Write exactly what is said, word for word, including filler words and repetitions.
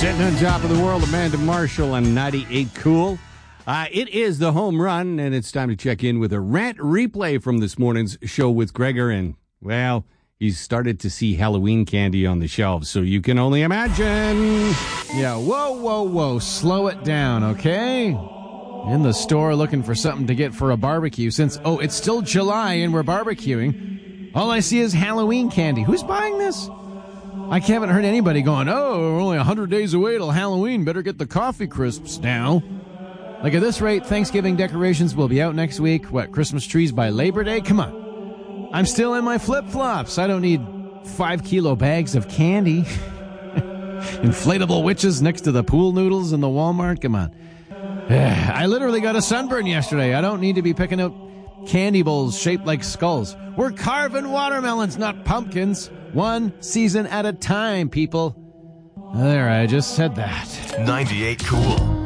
Sitting on top of the world, Amanda Marshall on ninety-eight Cool. Uh, it is the home run, and it's time to check in with a rant replay from this morning's show with Gregor. And, well, he's started to see Halloween candy on the shelves, so you can only imagine. Yeah, whoa, whoa, whoa. Slow it down, okay? In the store looking for something to get for a barbecue since, oh, it's still July and we're barbecuing. All I see is Halloween candy. Who's buying this? I haven't heard anybody going, oh, we're only one hundred days away till Halloween. Better get the coffee crisps now. Like, at this rate, Thanksgiving decorations will be out next week. What, Christmas trees by Labor Day? Come on. I'm still in my flip-flops. I don't need five kilo bags of candy. Inflatable witches next to the pool noodles in the Walmart. Come on. I literally got a sunburn yesterday. I don't need to be picking out candy bowls shaped like skulls. We're carving watermelons, not pumpkins. One season at a time, people. There, I just said that. ninety-eight Cool.